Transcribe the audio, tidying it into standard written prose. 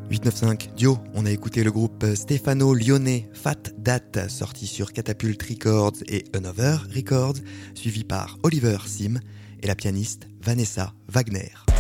895 Dio, on a écouté le groupe Stefano-Lyonnais Fat Dat, sorti sur Catapult Records et Another Records, suivi par Oliver Sim et la pianiste Vanessa Wagner.